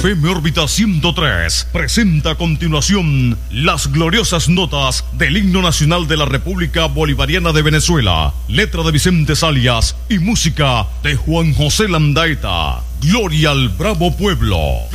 FM Órbita 103 presenta a continuación las gloriosas notas del himno nacional de la República Bolivariana de Venezuela, letra de Vicente Salias y música de Juan José Landaeta. Gloria al bravo pueblo.